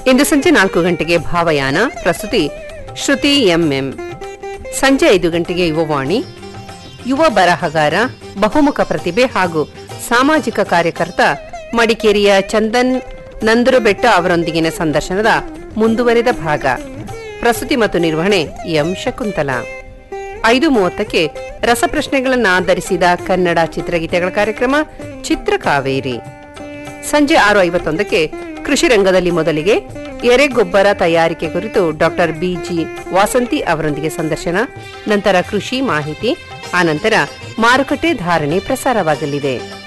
ಇಂದು ಸಂಜೆ 4 ಗಂಟೆಗೆ ಭಾವಯಾನ, ಪ್ರಸ್ತುತಿ ಶ್ರುತಿ ಎಂಎಂ. ಸಂಜೆ 5 ಗಂಟೆಗೆ ಯುವವಾಣಿ, ಯುವ ಬರಹಗಾರ, ಬಹುಮುಖ ಪ್ರತಿಭೆ ಹಾಗೂ ಸಾಮಾಜಿಕ ಕಾರ್ಯಕರ್ತ ಮಡಿಕೇರಿಯ ಚಂದನ್ ನಂದರುಬೆಟ್ಟ ಅವರೊಂದಿಗಿನ ಸಂದರ್ಶನದ ಮುಂದುವರೆದ ಭಾಗ. ಪ್ರಸ್ತುತಿ ಮತ್ತು ನಿರ್ವಹಣೆ ಎಂ ಶಕುಂತಲಾ. 5:30ಕ್ಕೆ ರಸಪ್ರಶ್ನೆಗಳನ್ನು ಆಧರಿಸಿದ ಕನ್ನಡ ಚಿತ್ರಗೀತೆಗಳ ಕಾರ್ಯಕ್ರಮ ಚಿತ್ರಕಾವೇರಿ. ಸಂಜೆ 6:51ಕ್ಕೆ ಕೃಷಿ ರಂಗದಲ್ಲಿ ಮೊದಲಿಗೆ ಎರೆಗೊಬ್ಬರ ತಯಾರಿಕೆ ಕುರಿತು ಡಾಕ್ಟರ್ ಬಿಜಿ ವಾಸಂತಿ ಅವರೊಂದಿಗೆ ಸಂದರ್ಶನ, ನಂತರ ಕೃಷಿ ಮಾಹಿತಿ, ಆನಂತರ ಮಾರುಕಟ್ಟೆ ಧಾರಣೆ ಪ್ರಸಾರವಾಗಲಿದೆ.